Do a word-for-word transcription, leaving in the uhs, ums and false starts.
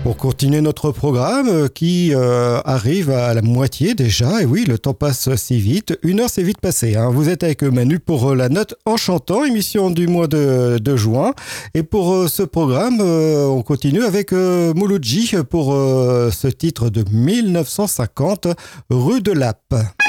Pour continuer notre programme qui euh, arrive à la moitié déjà, et oui, le temps passe si vite, une heure c'est vite passé. Hein. Vous êtes avec Manu pour la note en chantant, émission du mois de, de juin. Et pour euh, ce programme, euh, on continue avec euh, Mouloudji pour euh, ce titre de mille neuf cent cinquante, Rue de Lappe.